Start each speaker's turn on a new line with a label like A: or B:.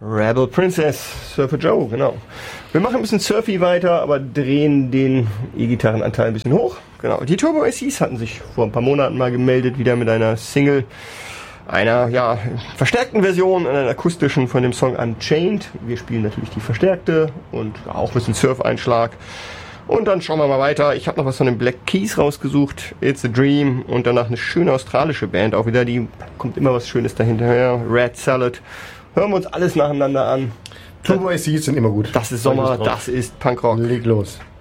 A: Rebel Princess, Surfer Joe, genau. Wir machen ein bisschen Surfy weiter, aber drehen den E-Gitarrenanteil ein bisschen hoch. Genau. Die Turbo ACs hatten sich vor ein paar Monaten mal gemeldet, wieder mit einer Single, einer verstärkten Version, einer akustischen von dem Song Unchained. Wir spielen natürlich die verstärkte und auch ein bisschen Surf-Einschlag. Und dann schauen wir mal weiter. Ich habe noch was von den Black Keys rausgesucht. It's a Dream. Und danach eine schöne australische Band. Auch wieder, die kommt immer was Schönes dahinterher. Red Salad. Hören wir uns alles nacheinander an.
B: Turbo ACs sind immer gut.
A: Das ist Sommer, das ist Punkrock.
B: Leg los.